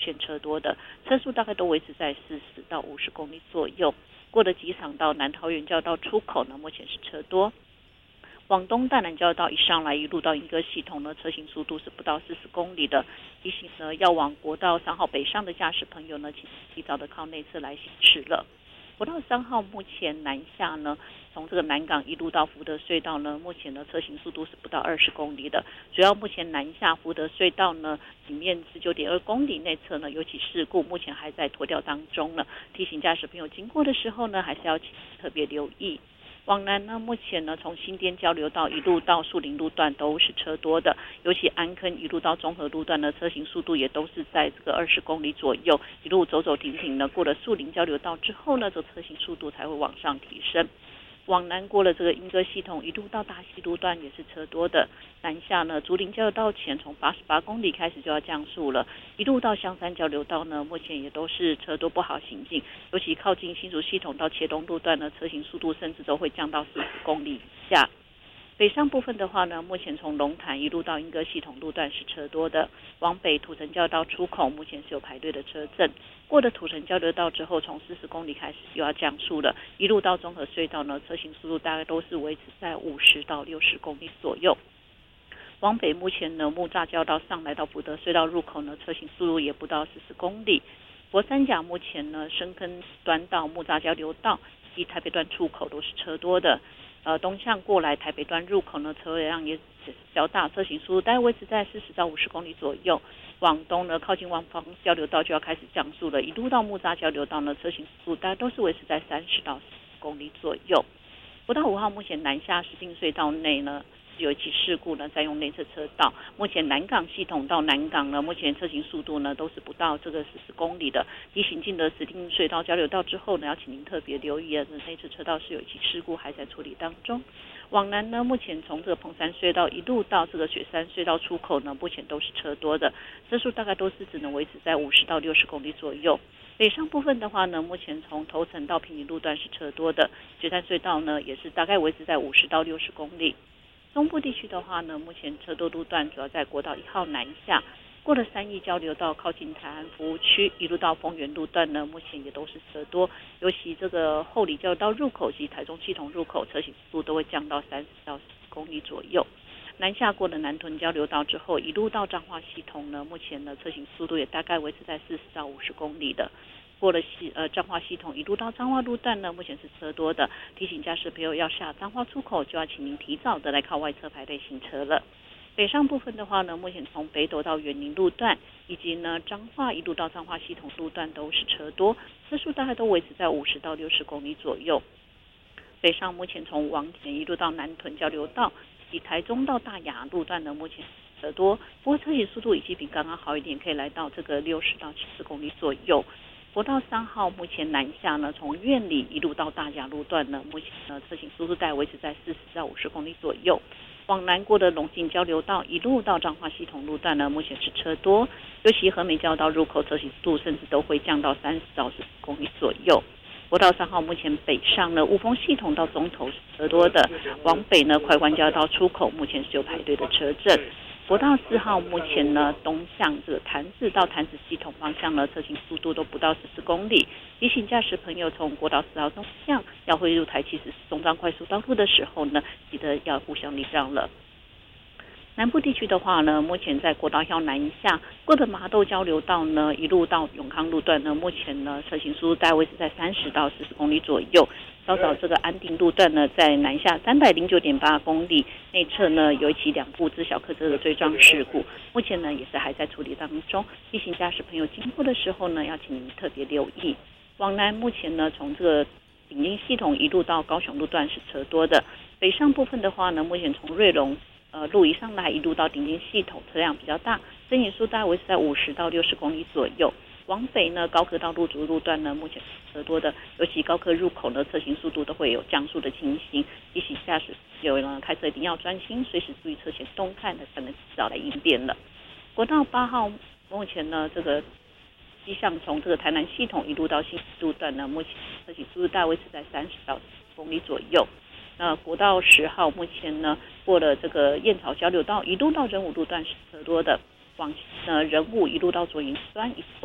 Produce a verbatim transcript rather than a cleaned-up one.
线车多的，车速大概都维持在四十到五十公里左右。过了机场到南桃园交流道出口呢，目前是车多。往东大南交流道一上来，一路到莺歌系统呢，车行速度是不到四十公里的。提醒呢，要往国道三号北上的驾驶朋友呢，请提早的靠内侧来行驶了。国道三号目前南下呢，从这个南港一路到福德隧道呢，目前呢车行速度是不到二十公里的。主要目前南下福德隧道呢，里面十九点二公里内侧呢有起事故，目前还在拖吊当中呢。提醒驾驶朋友经过的时候呢，还是要特别留意。往南呢，目前呢从新店交流道一路到树林路段都是车多的，尤其安坑一路到中和路段呢，车行速度也都是在这个二十公里左右，一路走走停停呢，过了树林交流道之后呢，这车行速度才会往上提升。往南过了这个莺歌系统，一路到大溪路段也是车多的。南下呢，竹林交流道前从八十八公里开始就要降速了，一路到香山交流道呢，目前也都是车多不好行进，尤其靠近新竹系统到茄东路段呢，车行速度甚至都会降到四十公里以下。北上部分的话呢，目前从龙潭一路到莺歌系统路段是车多的，往北土城交流道出口目前是有排队的车阵，过了土城交流道之后，从四十公里开始又要降速了，一路到中和隧道呢，车行速度大概都是维持在五十到六十公里左右。往北目前呢，木栅交流道上来到福德隧道入口呢，车行速度也不到四十公里。佛三甲目前呢，深坑端到木栅交流道及台北段出口都是车多的。呃，东向过来台北段入口呢，车辆也较大，车行速度大概维持在四十到五十公里左右。往东呢，靠近万芳交流道就要开始降速了，一路到木栅交流道呢，车行速度大概都是维持在三十到四十公里左右。国道五号目前南下石碇隧道内呢，有一起事故呢，在用内侧车道。目前南港系统到南港呢，目前车行速度呢都是不到这个四十公里的。提醒进了石碇隧道交流道之后呢，要请您特别留意啊，内侧车道是有一起事故还在处理当中。往南呢，目前从这个彭山隧道一路到这个雪山隧道出口呢，目前都是车多的，车速大概都是只能维持在五十到六十公里左右。北上部分的话呢，目前从头城到平林路段是车多的，雪山隧道呢也是大概维持在五十到六十公里。中部地区的话呢，目前车多路段主要在国道一号南下，过了三义交流道靠近台安服务区，一路到丰原路段呢，目前也都是车多，尤其这个后里交流道入口及台中系统入口，车行速度都会降到三十到四十公里左右。南下过了南屯交流道之后，一路到彰化系统呢，目前呢车行速度也大概维持在四十到五十公里的。过了系呃彰化系统一路到彰化路段呢，目前是车多的，提醒驾驶朋友要下彰化出口，就要请您提早的来靠外侧排队行车了。北上部分的话呢，目前从北斗到园林路段，以及呢彰化一路到彰化系统路段都是车多，车速大概都维持在五十到六十公里左右。北上目前从王田一路到南屯交流道，以台中到大雅路段呢，目前车多，不过车行速度已经比刚刚好一点，可以来到这个六十到七十公里左右。国道三号目前南下呢，从苑里一路到大甲路段呢，目前呢车行速度大概维持在四十到五十公里左右。往南过的龙井交流道一路到彰化系统路段呢，目前是车多，尤其和美交流道入口车行速度甚至都会降到三十到四十公里左右。国道三号目前北上呢，雾峰系统到中头是车多的，往北呢快关交流道出口目前是有排队的车阵。国道四号目前呢，东向这个潭子到潭子系统方向呢，车行速度都不到四十公里。提醒驾驶朋友从国道四号东向要汇入台七十中彰快速道路的时候呢，记得要互相礼让了。南部地区的话呢，目前在国道要南下过的麻豆交流道呢，一路到永康路段呢，目前呢车行速度大概维持在三十到四十公里左右。稍早这个安定路段呢，在南下三百零九点八公里内侧呢，有一起两部自小客车的追撞事故，目前呢也是还在处理当中。提醒驾驶朋友经过的时候呢，要请您特别留意。往南目前呢，从这个顶金系统一路到高雄路段是车多的。北上部分的话呢，目前从瑞隆呃路一上来一路到顶金系统，车辆比较大，车行速度大概维持在五十到六十公里左右。往北呢，高科道路主路段呢，目前车多的，尤其高科入口呢，车行速度都会有降速的情形。提醒驾驶有呢，开车一定要专心，随时注意车前动态呢，才能及早来应变了。国道八号目前呢，这个西向从这个台南系统一路到新路段呢，目前车行速度大概维持在三十到四十公里左右。那国道十号目前呢，过了这个燕巢交流道，一路到仁武路段是车多的。往呃仁武一路到左营端，以及